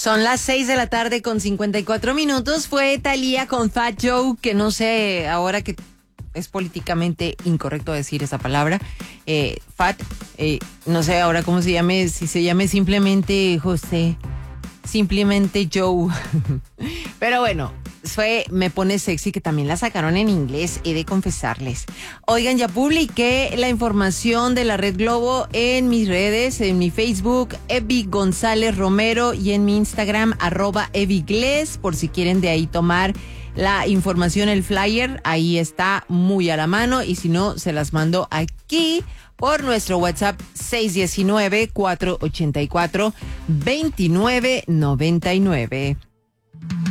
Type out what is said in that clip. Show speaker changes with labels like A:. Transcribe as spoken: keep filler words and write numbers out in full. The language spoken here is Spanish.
A: Son las seis de la tarde con cincuenta y cuatro minutos. Fue Thalía con Fat Joe, que no sé, ahora que es políticamente incorrecto decir esa palabra. Eh, Fat, eh, no sé ahora cómo se llame, si se llame simplemente José, simplemente Joe. Pero bueno, fue Me Pone Sexy, que también la sacaron en inglés, he de confesarles. Oigan, ya publiqué la información de la Red Globo en mis redes, en mi Facebook, Evi González Romero, y en mi Instagram, arroba Evigles, por si quieren de ahí tomar la información, el flyer, ahí está muy a la mano, y si no, se las mando aquí por nuestro WhatsApp seis uno nueve, cuatro ocho cuatro, dos nueve nueve nueve.